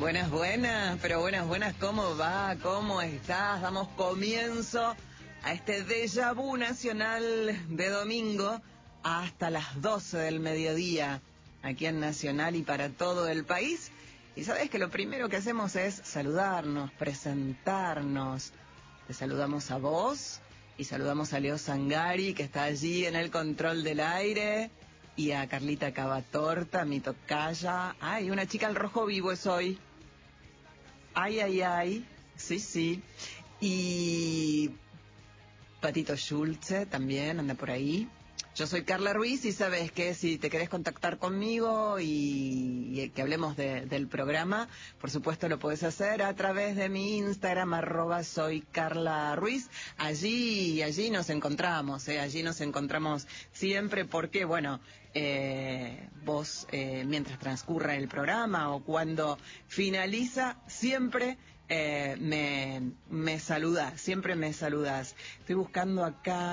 Buenas, ¿cómo va? ¿Cómo estás? Damos comienzo a este déjà vu nacional de domingo hasta las 12 del mediodía, aquí en Nacional y para todo el país. Y sabes que lo primero que hacemos es saludarnos, presentarnos. Te saludamos a vos y saludamos a Leo Sangari, que está allí en el control del aire, y a Carlita Cavatorta, mi tocaya. Ay, una chica al rojo vivo es hoy. Ay, sí. Y Patito Schulze también anda por ahí. Yo soy Carla Ruiz y sabes que si te querés contactar conmigo y que hablemos del programa, por supuesto lo podés hacer a través de mi Instagram, @soycarlaruiz. Allí nos encontramos, allí nos encontramos siempre porque, bueno, vos mientras transcurra el programa o cuando finaliza, siempre me saludás, siempre me saludás. Estoy buscando acá